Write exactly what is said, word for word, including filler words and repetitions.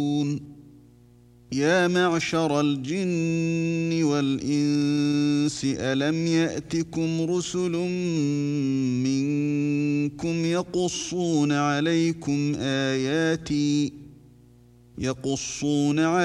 يا معشر الجن والإنس ألم يأتكم رسل منكم يقصون عليكم آياتي يقصون